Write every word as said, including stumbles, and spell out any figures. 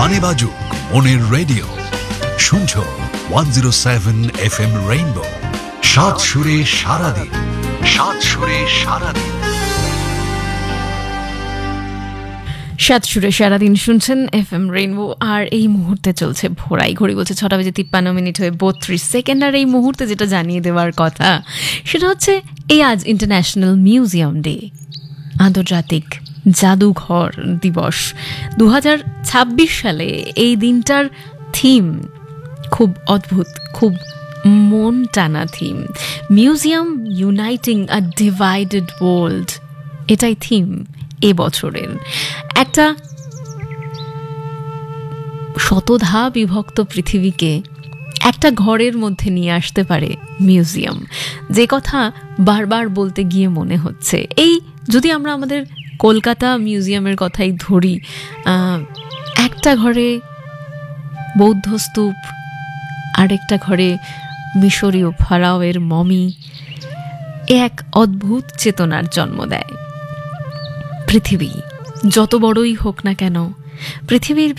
গানে বাজুক মনের রেডিও, শুনছো one zero seven F M rainbow, সাত সুরে সারাদিন, সাত সুরে সারাদিন। সাত সুরে সারাদিন শুনছেন এফ এম রেইনবো। আর এই মুহূর্তে চলছে ভোরাই, ঘড়ি বলছে ছটা বেজে তিপ্পান্ন মিনিট হয়ে বত্রিশ সেকেন্ড। আর এই মুহূর্তে যেটা জানিয়ে দেওয়ার কথা সেটা হচ্ছে এই আজ ইন্টারন্যাশনাল মিউজিয়াম ডে, আন্তর্জাতিক জাদুঘর দিবস। দু হাজার ছাব্বিশ সালে এই দিনটার থিম খুব অদ্ভুত, খুব মন টানা থিম। মিউজিয়াম ইউনাইটিং আ ডিভাইডেড ওয়ার্ল্ড, এটাই থিম এ বছরের। একটা শতধা বিভক্ত পৃথিবীকে একটা ঘরের মধ্যে নিয়ে আসতে পারে মিউজিয়াম, যে কথা বারবার বলতে গিয়ে মনে হচ্ছে। এই যদি আমরা আমাদের কলকাতা মিউজিয়ামের কথাই ধরি, একটা ঘরে বৌদ্ধ স্তূপ, আরেকটা ঘরে মিশরীয় ফারাওয়ের মমি, এ এক অদ্ভুত চেতনার জন্ম দেয়। পৃথিবী যত বড়ই হোক না কেন, পৃথিবীর